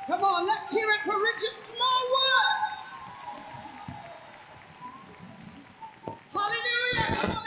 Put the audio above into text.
Come on, let's hear it for Richard Smallwood. Hallelujah. Come on.